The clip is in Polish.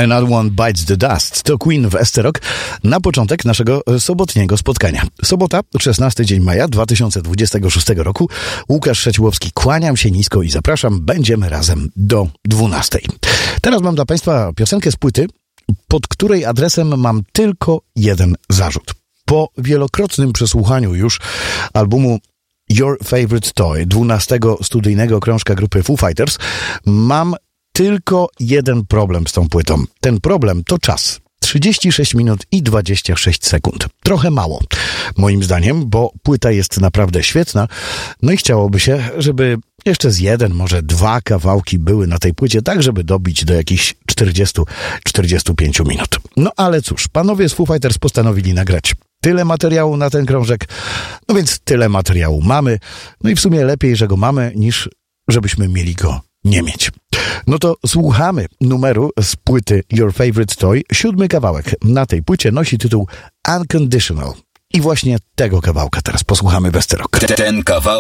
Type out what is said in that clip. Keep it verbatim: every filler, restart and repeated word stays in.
Another One Bites the Dust. To Queen w S C Rock na początek naszego sobotniego spotkania. Sobota, szesnasty dzień maja dwa tysiące dwudziestego szóstego roku. Łukasz Szeciłowski, kłaniam się nisko i zapraszam. Będziemy razem do dwunastej. Teraz mam dla Państwa piosenkę z płyty, pod której adresem mam tylko jeden zarzut. Po wielokrotnym przesłuchaniu już albumu Your Favorite Toy, dwunastego studyjnego krążka grupy Foo Fighters, mam tylko jeden problem z tą płytą. Ten problem to czas. trzydzieści sześć minut i dwadzieścia sześć sekund. Trochę mało, moim zdaniem, bo płyta jest naprawdę świetna. No i chciałoby się, żeby jeszcze z jeden, może dwa kawałki były na tej płycie, tak żeby dobić do jakichś czterdzieści do czterdziestu pięciu minut. No ale cóż, panowie z Foo Fighters postanowili nagrać tyle materiału na ten krążek, no więc tyle materiału mamy. No i w sumie lepiej, że go mamy, niż żebyśmy mieli go nie mieć. No to słuchamy numeru z płyty Your Favorite Toy. Siódmy kawałek na tej płycie nosi tytuł Unconditional. I właśnie tego kawałka teraz posłuchamy w S C Rock. Ten kawał